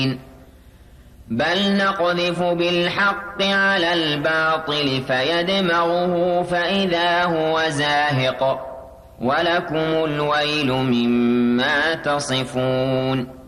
بل نقذف بالحق على الباطل فيدمغه فإذا هو زاهق ولكم الويل مما تصفون